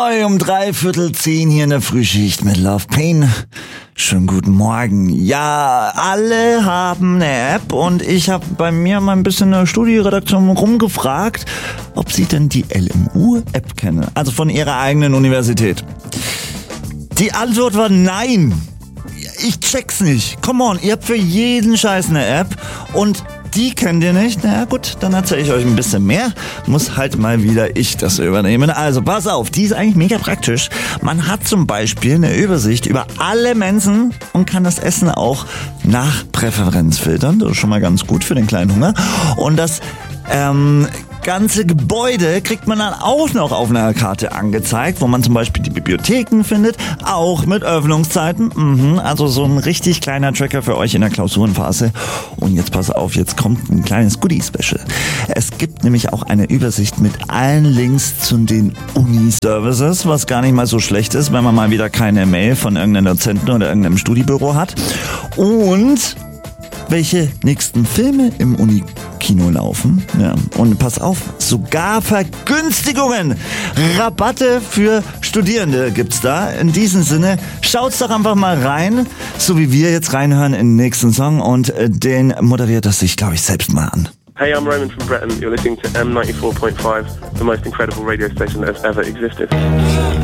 Um 9:45 hier in der Frühschicht mit Love Pain. Schönen guten Morgen. Ja, alle haben eine App und ich habe bei mir mal ein bisschen in der Studieredaktion rumgefragt, ob sie denn die LMU-App kennen, also von ihrer eigenen Universität. Die Antwort war nein. Ich check's nicht. Come on, ihr habt für jeden Scheiß eine App und die kennt ihr nicht? Na gut, dann erzähle ich euch ein bisschen mehr. Muss halt mal wieder ich das übernehmen. Also pass auf, die ist eigentlich mega praktisch. Man hat zum Beispiel eine Übersicht über alle Mensen und kann das Essen auch nach Präferenz filtern. Das ist schon mal ganz gut für den kleinen Hunger. Und das ganze Gebäude kriegt man dann auch noch auf einer Karte angezeigt, wo man zum Beispiel die Bibliotheken findet, auch mit Öffnungszeiten. Also so ein richtig kleiner Tracker für euch in der Klausurenphase. Und jetzt pass auf, jetzt kommt ein kleines Goodie-Special. Es gibt nämlich auch eine Übersicht mit allen Links zu den Uni-Services, was gar nicht mal so schlecht ist, wenn man mal wieder keine Mail von irgendeinem Dozenten oder irgendeinem Studiebüro hat. Und welche nächsten Filme im Unikino laufen. Ja. Und pass auf, sogar Vergünstigungen, Rabatte für Studierende gibt's da. In diesem Sinne, schaut's doch einfach mal rein, so wie wir jetzt reinhören in den nächsten Song und den moderiert das sich, glaube ich, selbst mal an. Hey, I'm Roman from Breton. You're listening to M94.5, the most incredible radio station that has ever existed.